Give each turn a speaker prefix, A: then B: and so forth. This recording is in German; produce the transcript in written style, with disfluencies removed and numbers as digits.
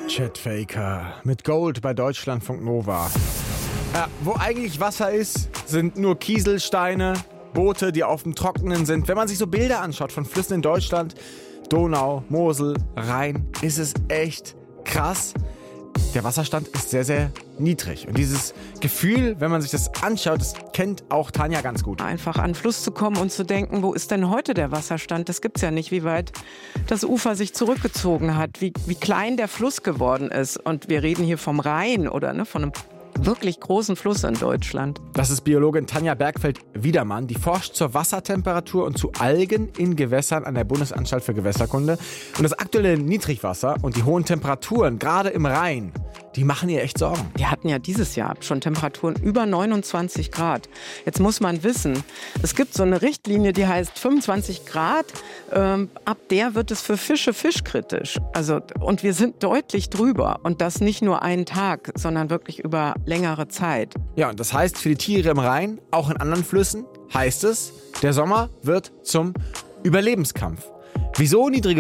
A: Chet Faker mit Gold bei Deutschlandfunk Nova. Ja, wo eigentlich Wasser ist, sind nur Kieselsteine, Boote, die auf dem Trockenen sind. Wenn man sich so Bilder anschaut von Flüssen in Deutschland, Donau, Mosel, Rhein, ist es echt krass. Der Wasserstand ist sehr, sehr niedrig. Und dieses Gefühl, wenn man sich das anschaut, das kennt auch Tanja ganz gut.
B: Einfach an den Fluss zu kommen und zu denken, wo ist denn heute der Wasserstand? Das gibt's ja nicht, wie weit das Ufer sich zurückgezogen hat, wie klein der Fluss geworden ist. Und wir reden hier vom Rhein oder von einem wirklich großen Fluss in Deutschland.
A: Das ist Biologin Tanja Bergfeld-Wiedermann. Die forscht zur Wassertemperatur und zu Algen in Gewässern an der Bundesanstalt für Gewässerkunde. Und das aktuelle Niedrigwasser und die hohen Temperaturen, gerade im Rhein, die machen ihr echt Sorgen.
B: Wir hatten ja dieses Jahr schon Temperaturen über 29 Grad. Jetzt muss man wissen, es gibt so eine Richtlinie, die heißt 25 Grad. Ab der wird es für Fische fischkritisch. Und wir sind deutlich drüber. Und das nicht nur einen Tag, sondern wirklich über längere Zeit.
A: Ja, und das heißt für die Tiere im Rhein, auch in anderen Flüssen, heißt es, der Sommer wird zum Überlebenskampf. Wieso niedrige